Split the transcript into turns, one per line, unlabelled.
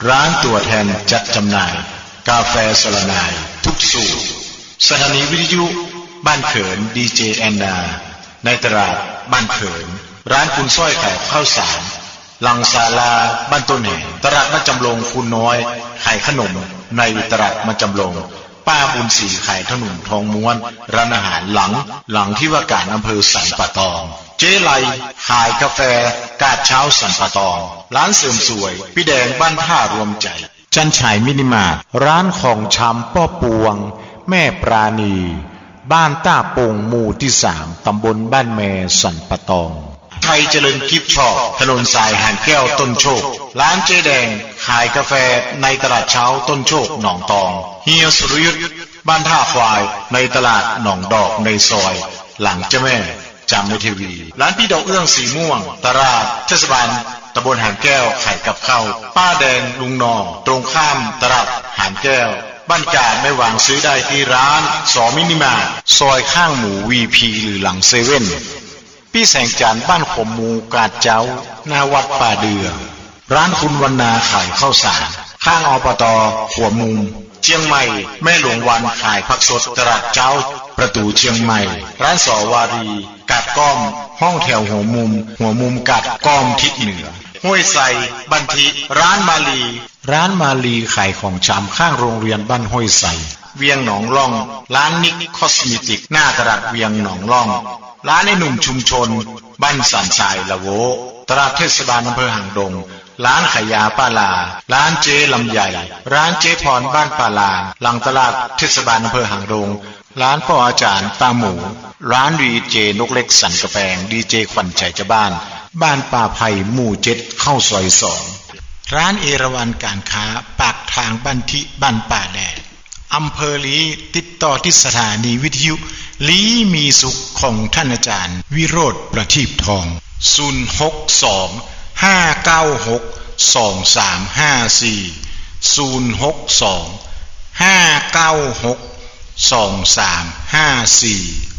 ร้านตัวแทนจัดจำหน่ายกาแฟสลนายทุกสูตรสถานีวิทยุบ้านเขินดีเจแอนนาในตลาดบ้านเขินร้านคุณสร้อยแขกข้าวสารลังศาลาบ้านต้นแห่ตลาดมาจำลงคุณน้อยขายขนมในตลาดมาจำลงป้าบุญศรีขายขนมทองม้วนร้านอาหารหลังที่ว่าการอำเภอสันป่าตองเจ๊ไลขายกาแฟกาดเช้าสันป่าตองร้านเสริมสวยพี่แดงบ้านท่ารวมใจจันฉายมินิมาร์ทร้านของชำป้อปวงแม่ปราณีบ้านต้าโป่งหมู่ที่3ตำบลบ้านแมสันป่าตองไทยเจริญกิฟต์ช็อปถนนสายหานแก้วต้นโชคร้านเจ๊แดงขายกาแฟในตลาดเช้าต้นโชคหนองตองเฮียสุริยุทธบ้านท่าควายในตลาดหนองดอกในซอยหลังเจ้าแม่จำในทีวีร้านพี่ดอกเอื้องสีม่วงตลาดเทศบาลตำบลหานแก้วขายกับข้าวป้าแดงลุงนองตรงข้ามตลาดหานแก้วบ้านกาดไม่หวังซื้อได้ที่ร้าน2มินิมาร์ทซอยข้างหมูวีพีหรือหลังเซเว่นพี่แสงจันทร์บ้านขมมูกาดเจ้าหน้าวัดป่าเดือร้านคุณวรรณาขายข้าวสารข้างอบต.หัวมุมเชียงใหม่แม่หลวงวันขายผักสดตลาดเจ้าประตูเชียงใหม่ร้านสวารีกาดก้อมห้องแถวหัวมุมกาดก้อมทิศเหนือห้วยไซบันทิร้านมาลีขายของชำข้างโรงเรียนบ้านห้วยไซเวียงหนองล่องร้านนิกคอสเมติกหน้าตลาดเวียงหนองล่องร้านไอ้หนุ่มชุมชนบ้านสันทรายละโวตลาดเทศบาลอำเภอหางดงร้านขายยาป้าลาร้านเจ๊ลำใหญ่ร้านเจ๊พรบ้านป้าลาหลังตลาดเทศบาลอำเภอหางดงร้านพ่ออาจารย์ป้าหมูร้านดีเจนกเล็กสันกระแปงดีเจขวัญใจเจ้าบ้านป่าไผ่หมู่7เข้าซอย2ร้านเอราวัณการค้าปากทางบ้านทิบ้านป่าแดดอำเภอลีติดต่อที่สถานีวิทยุลีมีสุขของท่านอาจารย์วิโรธประทีปทอง062-596-2354 062-596-2354